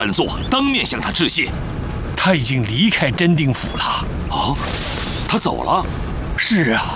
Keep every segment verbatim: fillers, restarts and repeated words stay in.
本座当面向他致谢。 他已经离开真定府了。 啊，他走了？ 是啊。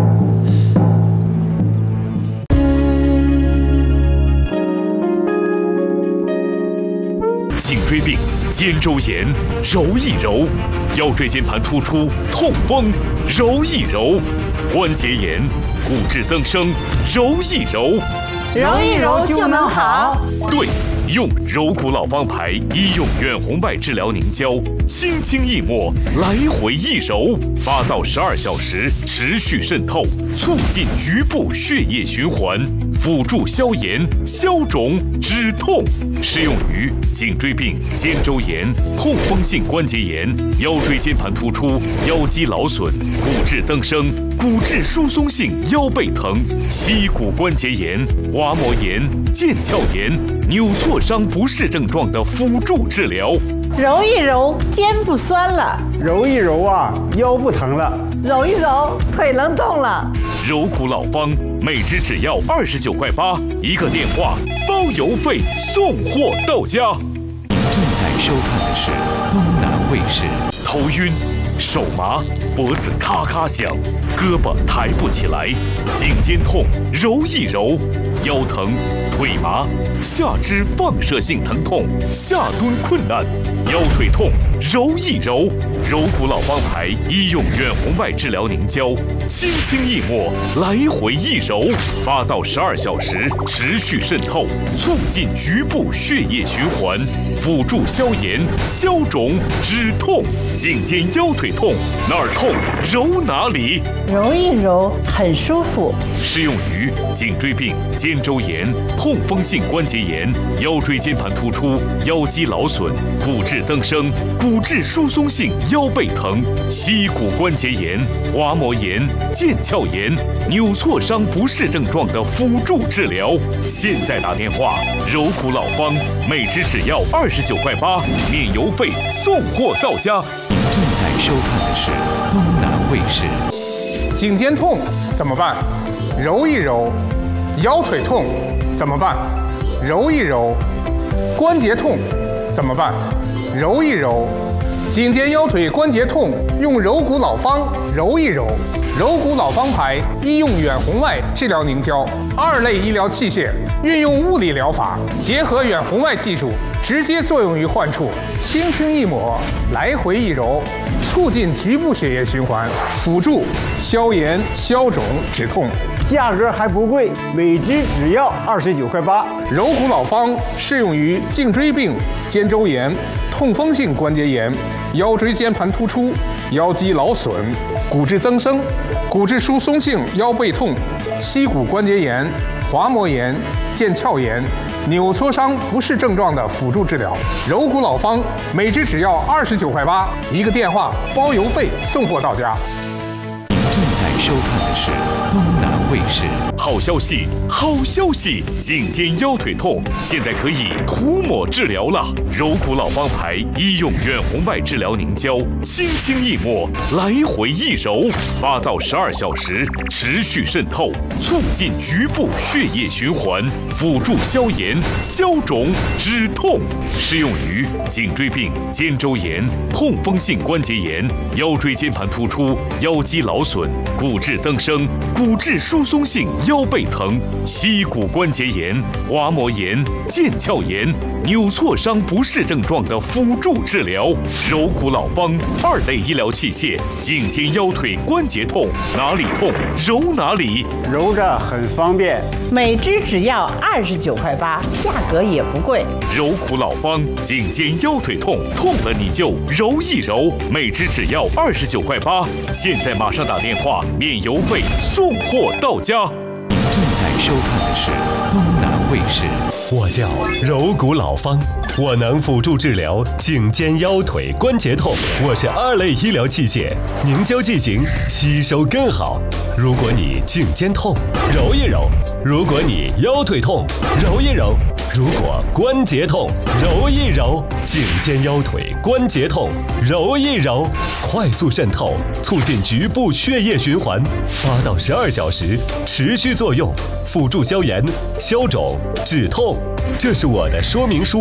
颈椎病、肩周炎，揉一揉；腰椎间盘突出、痛风，揉一揉；关节炎、骨质增生，揉一揉。 揉一揉就能好。 对，用柔骨老方牌医用远红外治疗凝胶，轻轻一抹，来回一揉，八到十二小时持续渗透，促进局部血液循环，辅助消炎、消肿、止痛。适用于颈椎病、肩周炎、痛风性关节炎、腰椎间盘突出、腰肌劳损、骨质增生、骨质疏松性腰背疼、膝骨关节炎、滑膜炎、腱鞘炎、扭挫伤不适症状的辅助治疗。 揉一揉，肩不酸了； 揉一揉啊，腰不疼了； 揉一揉，腿能动了。 柔骨老方，每支只要二十九块八，一个电话包邮费，送货到家。 您正在收看的是东南卫视。 头晕、手麻、脖子咔咔响，胳膊抬不起来，颈肩痛，揉一揉；腰疼、腿麻、下肢放射性疼痛，下蹲困难，腰腿痛，揉一揉。柔骨老方牌医用远红外治疗凝胶，轻轻一抹，来回一揉，八到十二小时持续渗透，促进局部血液循环，辅助消炎、消肿、止痛。颈肩腰腿痛，哪儿痛揉哪里， 揉一揉很舒服。 适用于颈椎病、肩周炎、痛风性关节炎、腰椎间盘突出、腰肌劳损、骨质增生、骨质疏松性腰背疼、膝骨关节炎、滑膜炎、腱鞘炎、扭挫伤不适症状的辅助治疗。现在打电话，柔骨老方，每支只要二十九块八，免邮费，送货到家。 您正在收看的是东南卫视。 颈肩痛怎么办？揉一揉。腰腿痛怎么办？揉一揉。关节痛怎么办？揉一揉。颈肩腰腿关节痛用柔骨老方揉一揉。柔骨老方牌医用远红外治疗凝胶，二类医疗器械，运用物理疗法，结合远红外技术，直接作用于患处，轻轻一抹，来回一揉，促进局部血液循环，辅助消炎、消肿、止痛。 价格还不贵，每支只要二十九块八。 柔骨老方适用于颈椎病、肩周炎、痛风性关节炎、腰椎间盘突出、腰肌劳损、骨质增生、骨质疏松性腰背痛、膝骨关节炎、滑膜炎、腱鞘炎、扭挫伤不适症状的辅助治疗。柔骨老方每支只要二十九块八，一个电话包邮费，送货到家。 您正在收看的是东南卫视。 好消息，好消息！颈肩腰腿痛现在可以涂抹治疗了。柔骨老方牌医用远红外治疗凝胶，轻轻一抹，来回一揉，八到十二小时持续渗透，促进局部血液循环，辅助消炎、消肿、止痛。适用于颈椎病、肩周炎、痛风性关节炎、腰椎间盘突出、腰肌劳损、骨质增生、骨质疏松性腰背疼、膝骨关节炎、滑膜炎、腱鞘炎、扭挫伤不适症状的辅助治疗。柔骨老方二类医疗器械，颈肩腰腿关节痛，哪里痛揉哪里， 揉着很方便。 每支只要二十九块八，价格也不贵。 柔骨老方，颈肩腰腿痛，痛了你就揉一揉，每支只要二十九块八。现在马上打电话，免邮费，送货到家。 您正在收看的是东南卫视。 我叫柔骨老方，我能辅助治疗颈肩腰腿关节痛。我是二类医疗器械，凝胶剂型吸收更好。如果你颈肩痛，揉一揉；如果你腰腿痛，揉一揉；如果关节痛，揉一揉。颈肩腰腿关节痛，揉一揉，快速渗透，促进局部血液循环，八到十二小时持续作用，辅助消炎、消肿、止痛。这是我的说明书。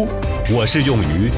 我是用于